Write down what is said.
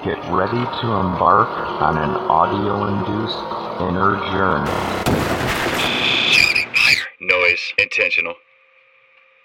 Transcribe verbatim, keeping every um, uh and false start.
Get ready to embark on an audio-induced inner journey. Shouting fire. Noise. Intentional.